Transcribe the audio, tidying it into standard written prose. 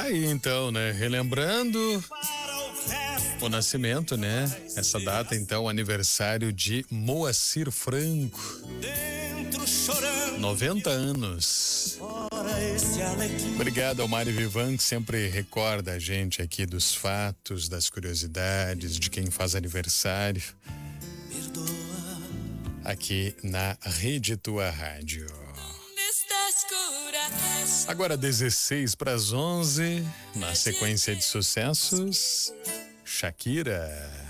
aí então, né? Relembrando o nascimento, né? Essa data então, aniversário de Moacir Franco. 90 anos. Obrigado ao Mário Vivan, que sempre recorda a gente aqui dos fatos, das curiosidades, de quem faz aniversário. Aqui na Rede Tua Rádio. Agora 16 para as 11, na sequência de sucessos, Shakira.